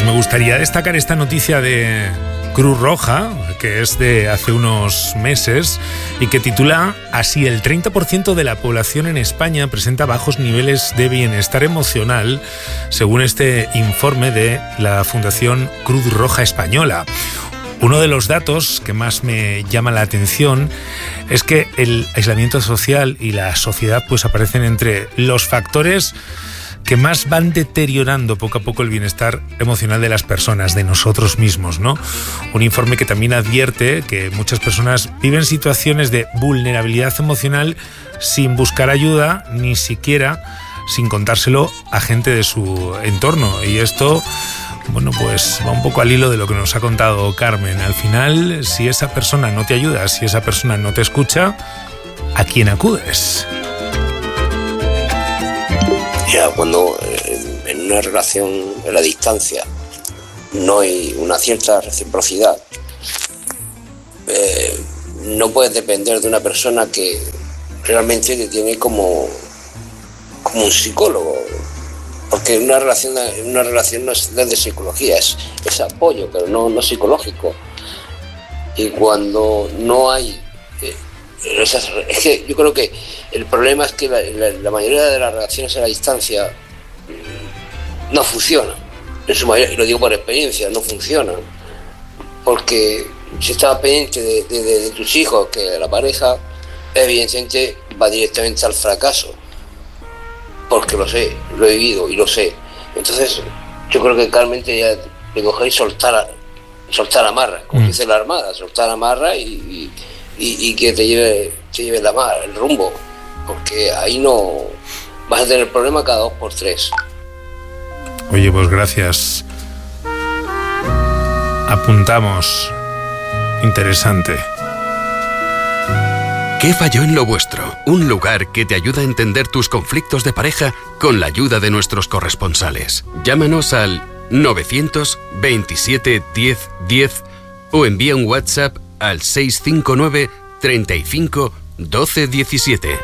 Pues me gustaría destacar esta noticia de Cruz Roja, que es de hace unos meses y que titula así: el 30% de la población en España presenta bajos niveles de bienestar emocional, según este informe de la Fundación Cruz Roja Española. Uno de los datos que más me llama la atención es que el aislamiento social y la sociedad pues aparecen entre los factores que más van deteriorando poco a poco el bienestar emocional de las personas, de nosotros mismos, ¿no? Un informe que también advierte que muchas personas viven situaciones de vulnerabilidad emocional sin buscar ayuda, ni siquiera sin contárselo a gente de su entorno. Y esto, bueno, pues va un poco al hilo de lo que nos ha contado Carmen. Al final, si esa persona no te ayuda, si esa persona no te escucha, ¿a quién acudes? Ya, cuando en una relación en la distancia no hay una cierta reciprocidad, no puedes depender de una persona que realmente te tiene como un psicólogo, porque una relación no es de psicología, es apoyo, pero no psicológico. Y cuando no hay es que yo creo que el problema es que la mayoría de las relaciones a la distancia no funcionan. En su mayoría, y lo digo por experiencia, no funcionan. Porque si estás pendiente de tus hijos, que la pareja, evidentemente va directamente al fracaso. Porque lo sé, lo he vivido y lo sé. Entonces, yo creo que realmente ya de coger y soltar amarra, como dice la Armada, soltar amarra y que te lleve el rumbo, porque ahí no vas a tener problema cada 2x3. Oye, pues gracias. Apuntamos. Interesante. ¿Qué falló en lo vuestro? Un lugar que te ayuda a entender tus conflictos de pareja con la ayuda de nuestros corresponsales. Llámanos al 927 10 10 o envía un WhatsApp al 659 35 12 17.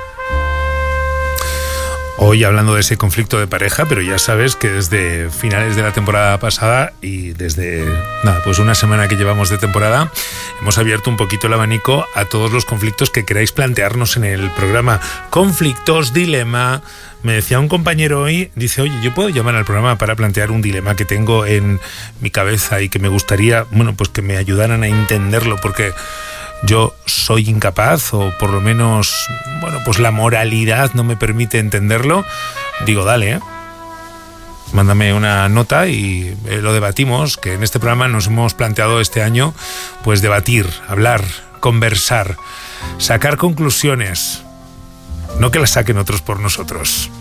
Hoy hablando de ese conflicto de pareja, pero ya sabes que desde finales de la temporada pasada y desde pues una semana que llevamos de temporada, hemos abierto un poquito el abanico a todos los conflictos que queráis plantearnos en el programa. Conflictos, dilema. Me decía un compañero hoy, dice, oye, yo puedo llamar al programa para plantear un dilema que tengo en mi cabeza y que me gustaría, bueno, pues que me ayudaran a entenderlo, porque yo soy incapaz, o por lo menos, bueno, pues la moralidad no me permite entenderlo. Digo, dale, mándame una nota y lo debatimos, que en este programa nos hemos planteado este año, pues debatir, hablar, conversar, sacar conclusiones, no que las saquen otros por nosotros.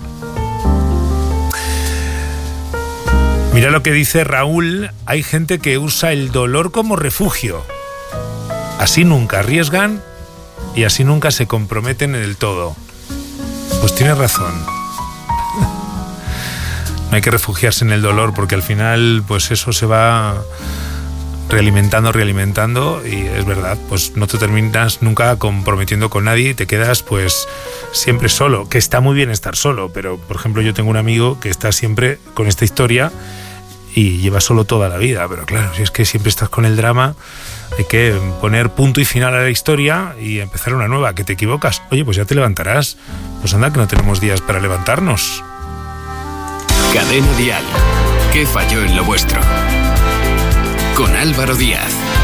Mira lo que dice Raúl: hay gente que usa el dolor como refugio. Así nunca arriesgan y así nunca se comprometen en el todo. Pues tiene razón. No hay que refugiarse en el dolor, porque al final pues eso se va realimentando y es verdad, pues no te terminas nunca comprometiendo con nadie y te quedas pues siempre solo, que está muy bien estar solo, pero por ejemplo yo tengo un amigo que está siempre con esta historia y lleva solo toda la vida, pero claro, si es que siempre estás con el drama, hay que poner punto y final a la historia y empezar una nueva. Que te equivocas, oye, pues ya te levantarás. Pues anda, que no tenemos días para levantarnos. Cadena Dial. ¿Qué falló en lo vuestro? Con Álvaro Díaz.